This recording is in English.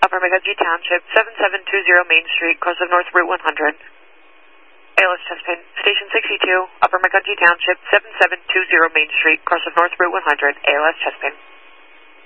Upper McGungy Township, 7720 Main Street, course of North Route 100. ALS chest pain. Station 62, Upper McGungy Township, 7720 Main Street, course of North Route 100. ALS chest pain.